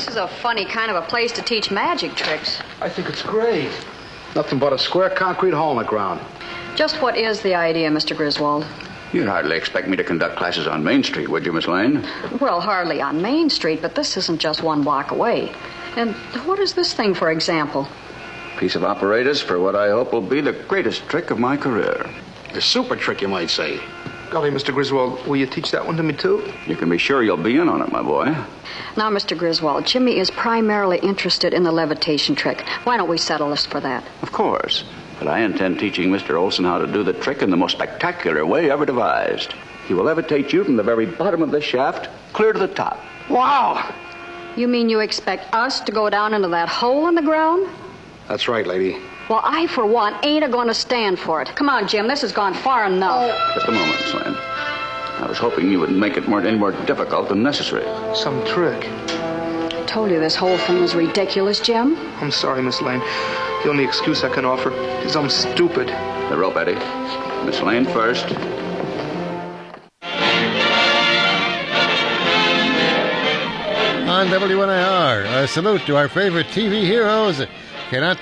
This is a funny kind of a place to teach magic tricks. I think it's great. Nothing but a square concrete hole in the ground. Just what is the idea, Mr. Griswold? You'd hardly expect me to conduct classes on Main Street, would you, Miss Lane? Well, hardly on Main Street, but this isn't just one block away. And what is this thing, for example? Piece of apparatus for what I hope will be the greatest trick of my career. A super trick, you might say. Golly, Mr. Griswold, will you teach that one to me, too? You can be sure you'll be in on it, my boy. Now, Mr. Griswold, Jimmy is primarily interested in the levitation trick. Why don't we settle this for that? Of course. But I intend teaching Mr. Olson how to do the trick in the most spectacular way ever devised. He will levitate you from the very bottom of the shaft clear to the top. Wow! You mean you expect us to go down into that hole in the ground? That's right, lady. Well, I, for one, ain't a-going to stand for it. Come on, Jim, this has gone far enough. Just a moment, Miss Lane. I was hoping you wouldn't make it any more difficult than necessary. Some trick. I told you this whole thing was ridiculous, Jim. I'm sorry, Miss Lane. The only excuse I can offer is I'm stupid. The rope, Eddie. Miss Lane first. On WNIR, a salute to our favorite TV heroes. Cannot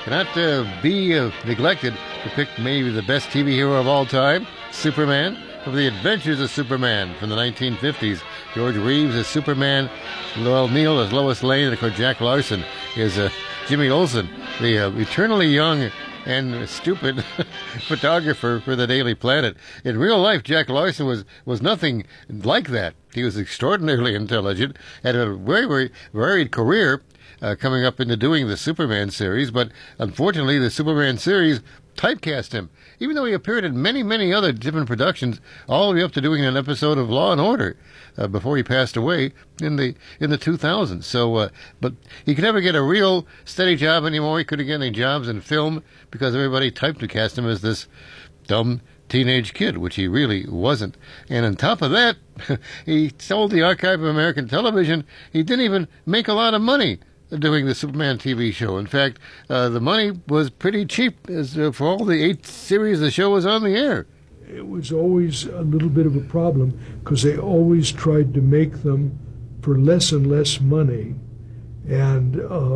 be neglected to pick maybe the best TV hero of all time, Superman. Of the Adventures of Superman from the 1950s. George Reeves as Superman, Noel Neill as Lois Lane, and of course Jack Larson is Jimmy Olsen, the eternally young and stupid photographer for the Daily Planet. In real life, Jack Larson was nothing like that. He was extraordinarily intelligent, had a very, very varied career coming up into doing the Superman series, but unfortunately the Superman series typecast him, even though he appeared in many, many other different productions, all the way up to doing an episode of Law and Order before he passed away in the 2000s. So, but he could never get a real steady job anymore. He couldn't get any jobs in film because everybody typecast him as this dumb teenage kid, which he really wasn't. And on top of that, he sold the Archive of American Television. He didn't even make a lot of money doing the Superman TV show. In fact, the money was pretty cheap for all the 8 series the show was on the air. It was always a little bit of a problem because they always tried to make them for less and less money. And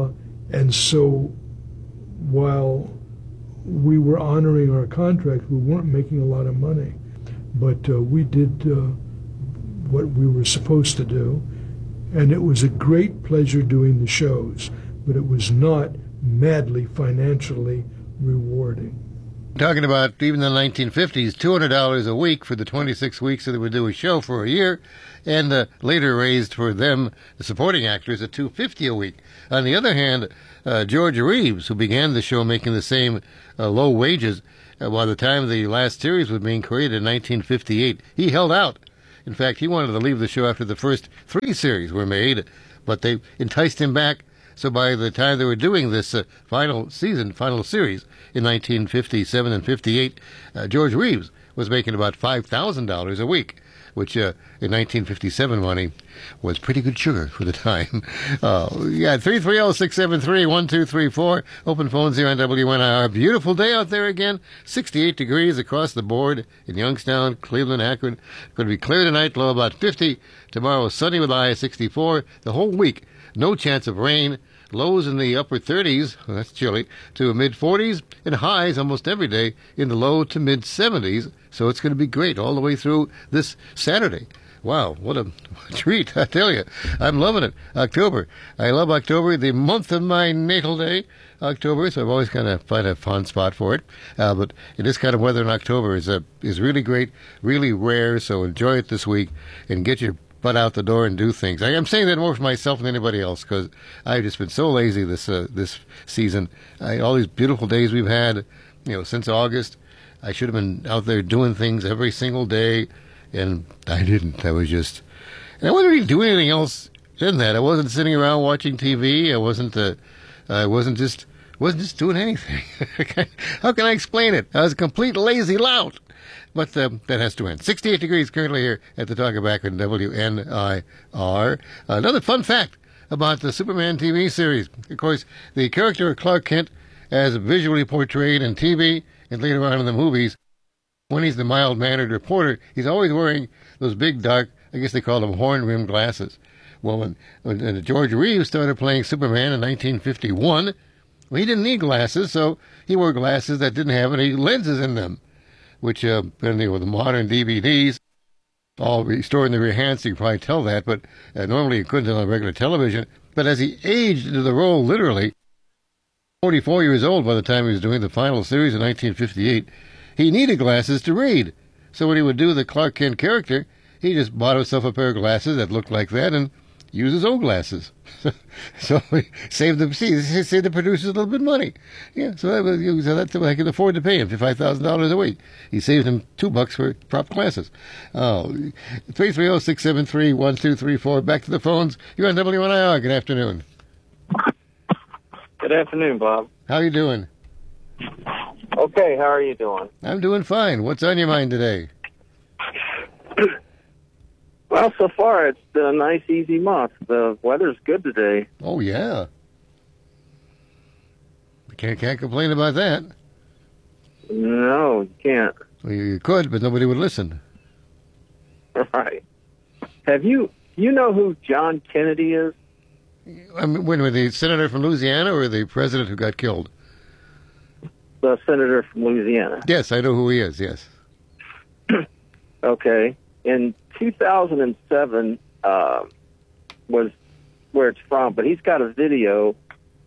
so while we were honoring our contract, we weren't making a lot of money. But we did what we were supposed to do. And it was a great pleasure doing the shows, but it was not madly financially rewarding. Talking about even the 1950s, $200 a week for the 26 weeks that they would do a show for a year, and later raised for them, the supporting actors, at $250 a week. On the other hand, George Reeves, who began the show making the same low wages, by the time the last series was being created in 1958, he held out. In fact, he wanted to leave the show after the first 3 series were made, but they enticed him back. So by the time they were doing this final series in 1957 and 58, George Reeves was making about $5,000 a week, which in 1957 money was pretty good sugar for the time. 330-673-1234. Open phones here on WNIR. Beautiful day out there again. 68 degrees across the board in Youngstown, Cleveland, Akron. Going to be clear tonight, low about 50. Tomorrow sunny with high 64. The whole week, no chance of rain. Lows in the upper 30s, well, that's chilly, to mid-40s, and highs almost every day in the low to mid-70s. So it's going to be great all the way through this Saturday. Wow, what a treat, I tell you. I'm loving it. October. I love October, the month of my natal day, October, so I've always kind of find a fun spot for it. But this kind of weather in October is really great, really rare, so enjoy it this week and get your butt out the door and do things. I'm saying that more for myself than anybody else because I've just been so lazy this season. All these beautiful days we've had, since August, I should have been out there doing things every single day, and I didn't. And I wasn't really doing anything else than that. I wasn't sitting around watching TV. I wasn't just doing anything. How can I explain it? I was a complete lazy lout. But that has to end. 68 degrees currently here at the Talk of Akron, WNIR. Another fun fact about the Superman TV series. Of course, the character of Clark Kent, as visually portrayed in TV and later on in the movies, when he's the mild-mannered reporter, he's always wearing those big, dark, I guess they call them horn-rimmed glasses. Well, when George Reeves started playing Superman in 1951, well, he didn't need glasses, so he wore glasses that didn't have any lenses in them, which, with the modern DVDs, all stored in the rear hand, so you can probably tell that, but normally you couldn't tell on regular television. But as he aged into the role, literally, 44 years old by the time he was doing the final series in 1958, he needed glasses to read. So what he would do, the Clark Kent character, he just bought himself a pair of glasses that looked like that and used his own glasses. So he saved the producers a little bit of money. Yeah, so that's I could afford to pay him $5,000 a week. He saved him $2 for prop glasses. 330-673-1234. Back to the phones. You're on WNIR. Good afternoon. Good afternoon, Bob. How you doing? Okay, how are you doing? I'm doing fine. What's on your mind today? Well, so far it's been a nice, easy month. The weather's good today. Oh, yeah. Can't complain about that. No, you can't. Well, you could, but nobody would listen. Right. You know who John Kennedy is? I mean, when the senator from Louisiana or the president who got killed? The senator from Louisiana. Yes, I know who he is, yes. Okay. In 2007 was where it's from, but he's got a video,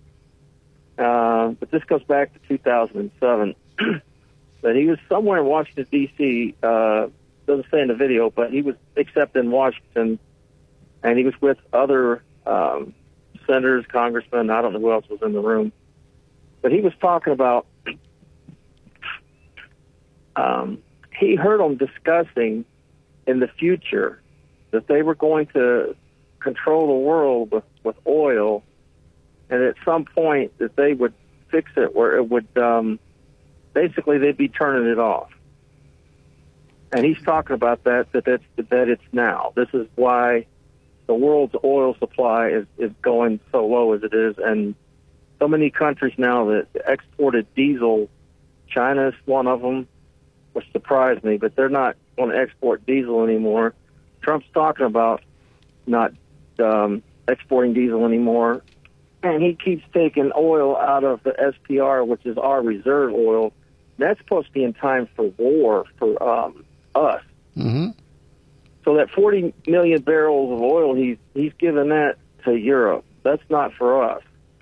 but this goes back to 2007, that he was somewhere in Washington, D.C., doesn't say in the video, but he was except in Washington, and he was with other senators, congressmen, I don't know who else was in the room, but he was talking about, he heard them discussing in the future that they were going to control the world with oil, and at some point that they would fix it where it would, basically they'd be turning it off. And he's talking about that it's now. This is why the world's oil supply is going so low as it is, and so many countries now that exported diesel, China's one of them, which surprised me, but they're not going to export diesel anymore. Trump's talking about not exporting diesel anymore, and he keeps taking oil out of the SPR, which is our reserve oil. That's supposed to be in time for war for us. Mm-hmm. So that 40 million barrels of oil, he's given that to Europe. That's not for us.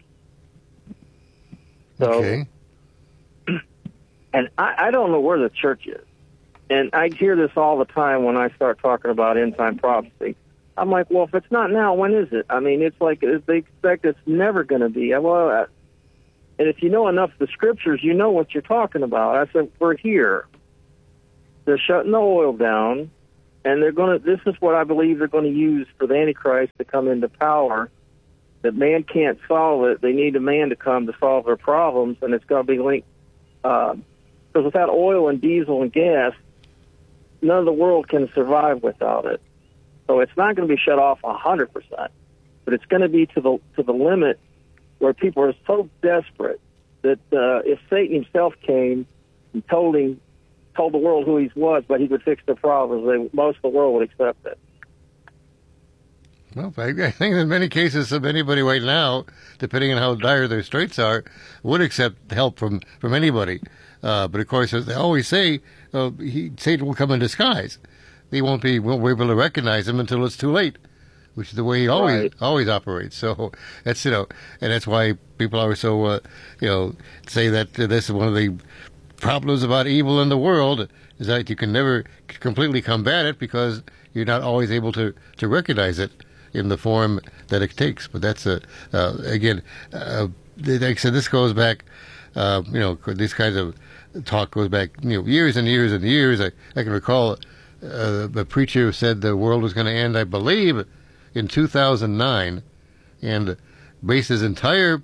So, okay. And I don't know where the church is. And I hear this all the time when I start talking about end-time prophecy. I'm like, well, if it's not now, when is it? I mean, it's like they expect it's never going to be. Well, and if you know enough of the scriptures, you know what you're talking about. I said, we're here. They're shutting the oil down, and this is what I believe they're going to use for the Antichrist to come into power, that man can't solve it. They need a man to come to solve their problems, and it's going to be linked. Because without oil and diesel and gas, none of the world can survive without it. So it's not going to be shut off 100%, but it's going to be to the limit where people are so desperate that if Satan himself came and told the world who he was, but he would fix their problems, most of the world would accept it. Well, I think in many cases of anybody right now, depending on how dire their straits are, would accept help from anybody. But of course, as they always say, Satan will come in disguise. They won't be able to recognize him until it's too late, which is the way he always operates. So that's, and that's why people are so, say that this is one of the problems about evil in the world, is that you can never completely combat it because you're not always able to recognize it in the form that it takes. But that's, again, like I said, this goes back, these kinds of talk goes back, years and years and years. I can recall a preacher who said the world was going to end, I believe, in 2009, and based his entire,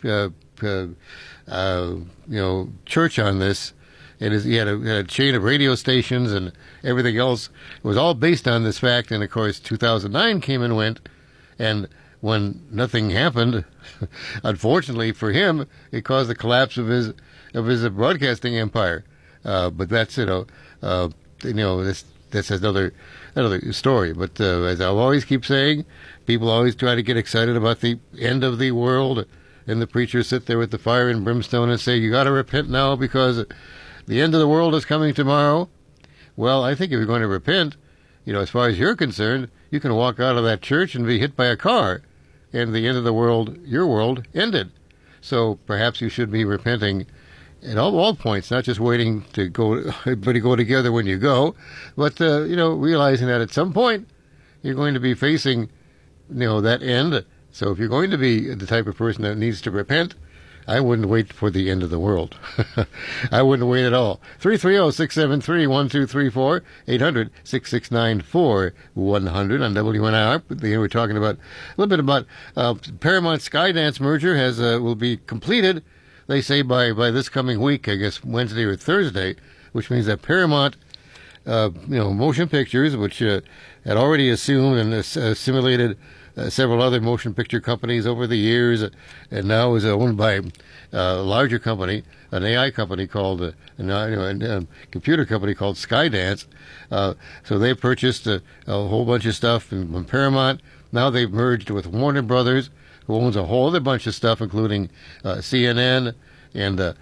church on this. He had a chain of radio stations and everything else. It was all based on this fact. And of course, 2009 came and went, and when nothing happened, unfortunately for him, it caused the collapse of his broadcasting empire. But that's this that's another story. But as I always keep saying, people always try to get excited about the end of the world, and the preachers sit there with the fire and brimstone and say, you got to repent now because the end of the world is coming tomorrow. Well, I think if you're going to repent, as far as you're concerned, you can walk out of that church and be hit by a car, and the end of the world, your world, ended. So perhaps you should be repenting at all points, not just waiting to everybody go together when you go, but realizing that at some point you're going to be facing, that end. So if you're going to be the type of person that needs to repent, I wouldn't wait for the end of the world. I wouldn't wait at all. 330-673-1234, 800-669-4100 on WNIR. We're talking about a little bit about Paramount Skydance merger will be completed, they say, by this coming week, I guess Wednesday or Thursday, which means that Paramount Motion Pictures, which had already assumed and assimilated several other motion picture companies over the years, and now is owned by a larger company, an AI company called, a computer company called Skydance. So they purchased a whole bunch of stuff from Paramount. Now they've merged with Warner Brothers, who owns a whole other bunch of stuff, including CNN and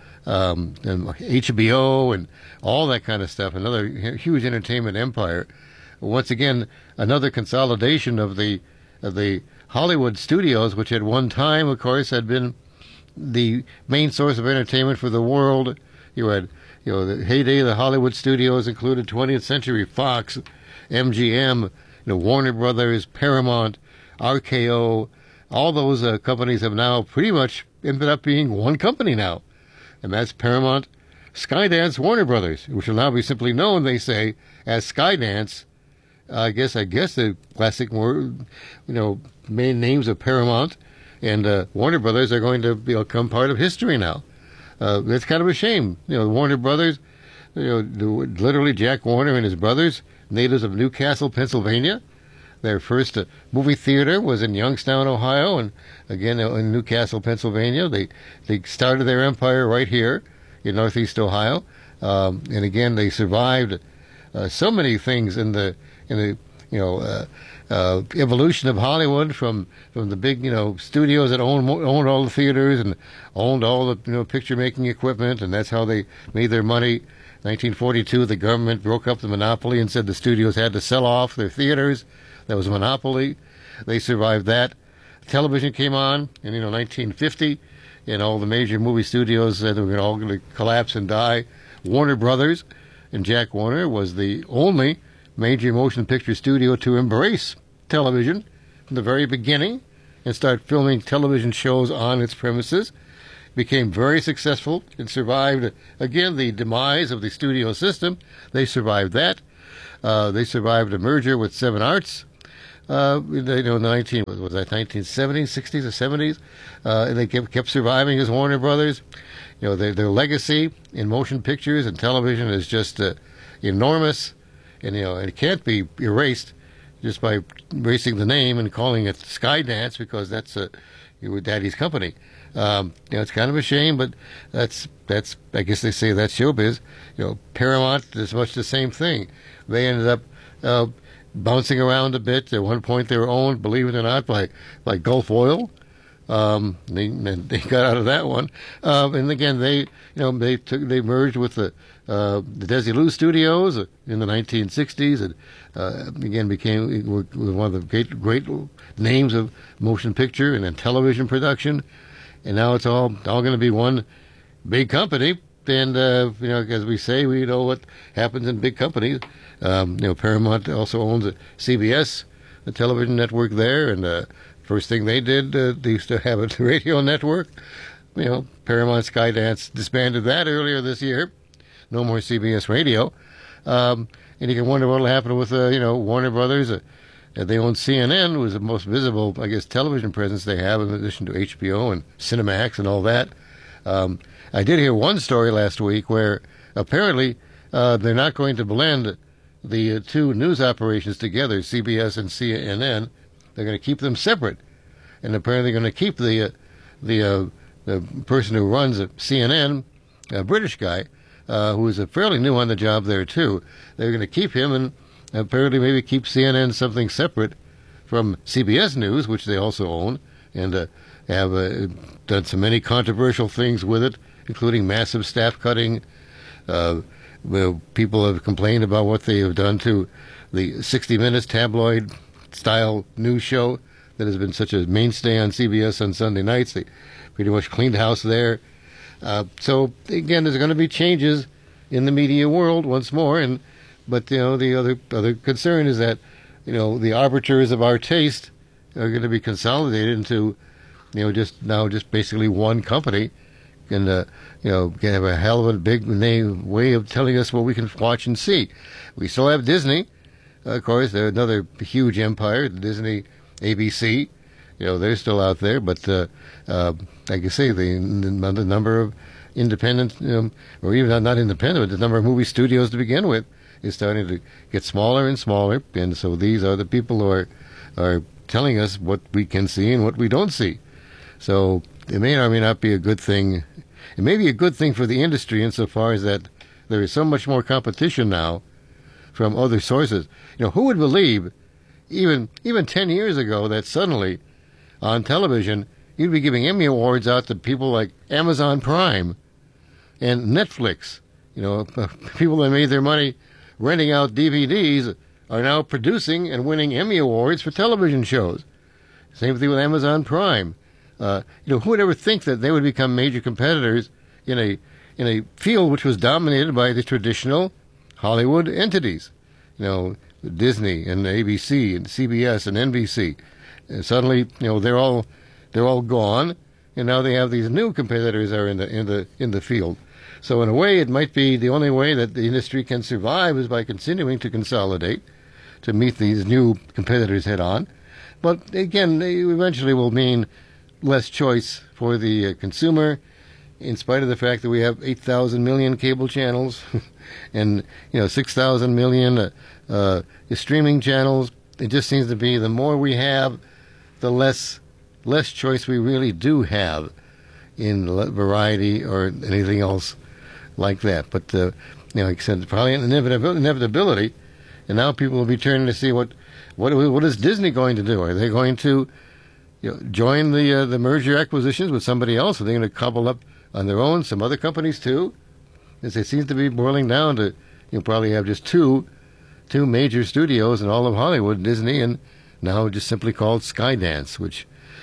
HBO and all that kind of stuff. Another huge entertainment empire. Once again, another consolidation of the Hollywood studios, which at one time, of course, had been the main source of entertainment for the world. You had, the heyday of the Hollywood studios included 20th Century Fox, MGM, Warner Brothers, Paramount, RKO. All those companies have now pretty much ended up being one company now, and that's Paramount, Skydance, Warner Brothers, which will now be simply known, they say, as Skydance. I guess the classic, main names of Paramount and Warner Brothers are going to become part of history now. That's kind of a shame. Warner Brothers, literally Jack Warner and his brothers, natives of Newcastle, Pennsylvania. Their first movie theater was in Youngstown, Ohio, and again in Newcastle, Pennsylvania. They started their empire right here in Northeast Ohio, and again they survived so many things in the evolution of Hollywood from the big studios that owned all the theaters and owned all the picture making equipment, and that's how they made their money. 1942, the government broke up the monopoly and said the studios had to sell off their theaters. That was a monopoly. They survived that. Television came on in 1950, and all the major movie studios said they were all going to collapse and die. Warner Brothers and Jack Warner was the only major motion picture studio to embrace television from the very beginning and start filming television shows on its premises. Became very successful and survived, again, the demise of the studio system. They survived that. They survived a merger with Seven Arts in the 1970s, 60s, or 70s, and they kept surviving as Warner Brothers. Their legacy in motion pictures and television is just enormous. And it can't be erased just by erasing the name and calling it Skydance, because that's your daddy's company. It's kind of a shame, but that's I guess they say that's showbiz. Paramount is much the same thing. They ended up bouncing around a bit. At one point, they were owned, believe it or not, by Gulf Oil. They got out of that one, and again they merged with the Desilu Studios in the 1960s, and again became one of the great names of motion picture and then television production, and now it's all going to be one big company. And as we say, we know what happens in big companies. Paramount also owns CBS, the television network there, and first thing they did, they used to have a radio network. Paramount Skydance disbanded that earlier this year. No more CBS radio. And you can wonder what will happen with, Warner Brothers. They own CNN, who is the most visible, I guess, television presence they have, in addition to HBO and Cinemax and all that. I did hear one story last week where apparently they're not going to blend the two news operations together, CBS and CNN. They're going to keep them separate, and apparently they're going to keep the person who runs CNN, a British guy, who is fairly new on the job there too. They're going to keep him, and apparently maybe keep CNN something separate from CBS News, which they also own, and have done so many controversial things with it, including massive staff cutting. People have complained about what they have done to the 60 Minutes tabloid-style news show that has been such a mainstay on CBS on Sunday nights. They pretty much cleaned house there. So, again, there's going to be changes in the media world once more, but the other concern is that the arbiters of our taste are going to be consolidated into just basically one company, and can have a hell of a big way of telling us what we can watch and see. We still have Disney, of course. They're another huge empire, Disney, ABC. They're still out there, but like I say, the number of independent, or even not independent, but the number of movie studios to begin with is starting to get smaller and smaller, and so these are the people who are telling us what we can see and what we don't see. So it may or may not be a good thing. It may be a good thing for the industry insofar as that there is so much more competition now from other sources. Who would believe even 10 years ago that suddenly on television you'd be giving Emmy Awards out to people like Amazon Prime and Netflix. People that made their money renting out DVDs are now producing and winning Emmy Awards for television shows. Same thing with Amazon Prime. Who would ever think that they would become major competitors in a field which was dominated by the traditional Hollywood entities? Disney and ABC and CBS and NBC. And suddenly, they're all gone, and now they have these new competitors are in the field. So in a way, it might be the only way that the industry can survive is by continuing to consolidate to meet these new competitors head on. But again, they eventually will mean less choice for the consumer, in spite of the fact that we have 8,000 million cable channels and 6,000 million streaming channels. It just seems to be the more we have, the less choice we really do have in variety or anything else like that. But like I said, probably an inevitability, and now people will be turning to see what is Disney going to do? Are they going to join the merger acquisitions with somebody else? Are they going to cobble up on their own some other companies too? As it seems to be boiling down to probably have just two major studios in all of Hollywood, Disney, and now just simply called Skydance, which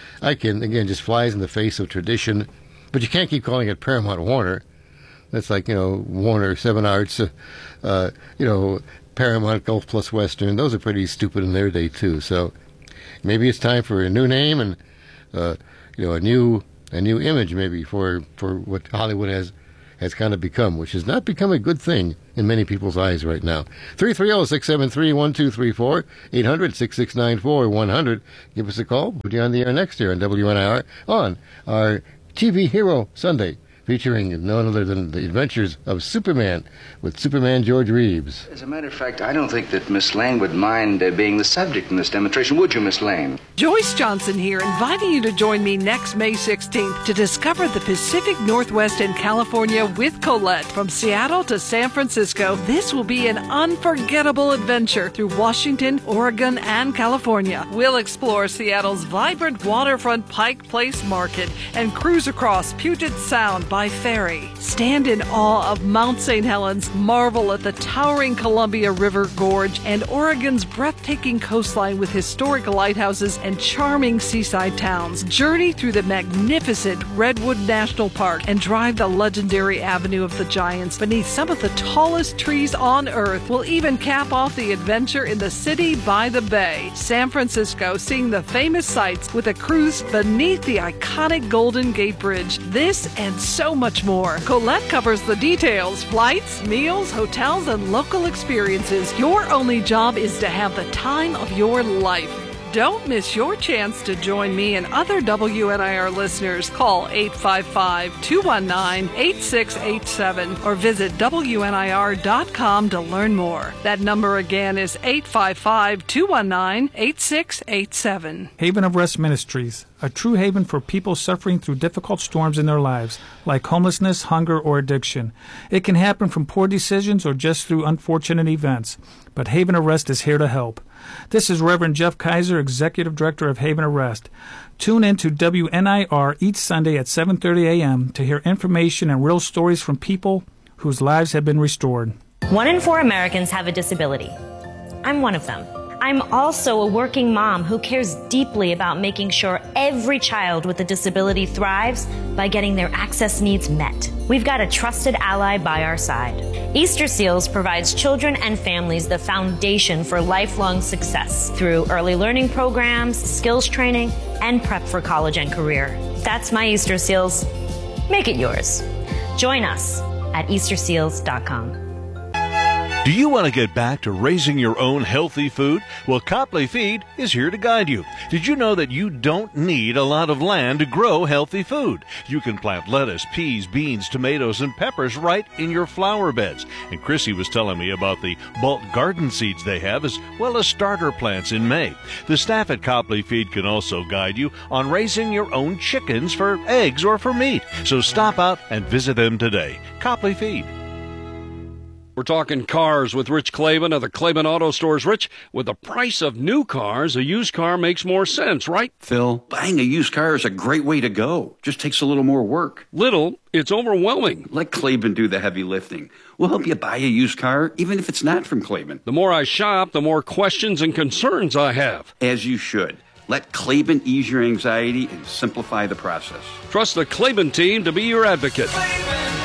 just flies in the face of tradition. But you can't keep calling it Paramount Warner. That's like Warner, Seven Arts, Paramount, Gulf Plus Western. Those are pretty stupid in their day too. So maybe it's time for a new name and a new image maybe for what Hollywood has kind of become, which has not become a good thing in many people's eyes right now. 330-673-1234, 800-6694-100. Give us a call. Put you on the air next year on WNIR on our TV Hero Sunday, featuring none other than the adventures of Superman with Superman George Reeves. As a matter of fact, I don't think that Miss Lane would mind being the subject in this demonstration, would you, Miss Lane? Joyce Johnson here, inviting you to join me next May 16th to discover the Pacific Northwest and California with Colette. From Seattle to San Francisco, this will be an unforgettable adventure through Washington, Oregon, and California. We'll explore Seattle's vibrant waterfront Pike Place Market and cruise across Puget Sound by ferry. Stand in awe of Mount St. Helens, marvel at the towering Columbia River Gorge and Oregon's breathtaking coastline with historic lighthouses and charming seaside towns. Journey through the magnificent Redwood National Park and drive the legendary Avenue of the Giants beneath some of the tallest trees on Earth. We'll even cap off the adventure in the city by the bay, San Francisco, seeing the famous sights with a cruise beneath the iconic Golden Gate Bridge. This and so much more. Colette covers the details: flights, meals, hotels, and local experiences. Your only job is to have the time of your life. Don't miss your chance to join me and other WNIR listeners. Call 855-219-8687 or visit WNIR.com to learn more. That number again is 855-219-8687. Haven of Rest Ministries, a true haven for people suffering through difficult storms in their lives, like homelessness, hunger, or addiction. It can happen from poor decisions or just through unfortunate events, but Haven of Rest is here to help. This is Reverend Jeff Kaiser, Executive Director of Haven of Rest. Tune in to WNIR each Sunday at 7:30 a.m. to hear information and real stories from people whose lives have been restored. 1 in 4 Americans have a disability. I'm one of them. I'm also a working mom who cares deeply about making sure every child with a disability thrives by getting their access needs met. We've got a trusted ally by our side. Easter Seals provides children and families the foundation for lifelong success through early learning programs, skills training, and prep for college and career. That's my Easter Seals. Make it yours. Join us at easterseals.com. Do you want to get back to raising your own healthy food? Well, Copley Feed is here to guide you. Did you know that you don't need a lot of land to grow healthy food? You can plant lettuce, peas, beans, tomatoes, and peppers right in your flower beds. And Chrissy was telling me about the bulk garden seeds they have, as well as starter plants in May. The staff at Copley Feed can also guide you on raising your own chickens for eggs or for meat. So stop out and visit them today. Copley Feed. We're talking cars with Rich Klavan of the Klavan Auto Stores. Rich, with the price of new cars, a used car makes more sense, right? Phil, buying a used car is a great way to go. Just takes a little more work. Little? It's overwhelming. Let Klavan do the heavy lifting. We'll help you buy a used car, even if it's not from Klavan. The more I shop, the more questions and concerns I have. As you should. Let Klavan ease your anxiety and simplify the process. Trust the Klavan team to be your advocate. Klavan.